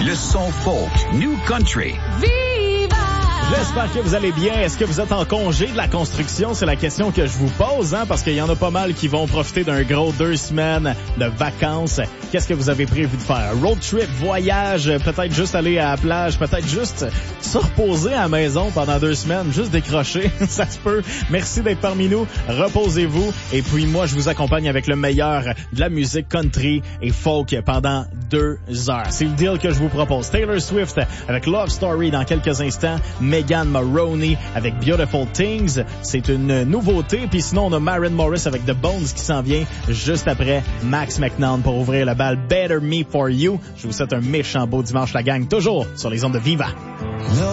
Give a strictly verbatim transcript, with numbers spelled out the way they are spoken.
Le son folk, New Country. J'espère que vous allez bien. Est-ce que vous êtes en congé de la construction? C'est la question que je vous pose, hein, parce qu'il y en a pas mal qui vont profiter d'un gros deux semaines de vacances. Qu'est-ce que vous avez prévu de faire? Road trip, voyage, peut-être juste aller à la plage, peut-être juste se reposer à la maison pendant deux semaines, juste décrocher. Ça se peut. Merci d'être parmi nous. Reposez-vous. Et puis moi, je vous accompagne avec le meilleur de la musique country et folk pendant deux heures. C'est le deal que je vous propose. Taylor Swift avec Love Story dans quelques instants. Megan Maroney avec Beautiful Things. C'est une nouveauté. Puis sinon, on a Maren Morris avec The Bones qui s'en vient juste après Max McNown pour ouvrir le bal Better Me For You. Je vous souhaite un méchant beau dimanche, la gang. Toujours sur les ondes de Viva.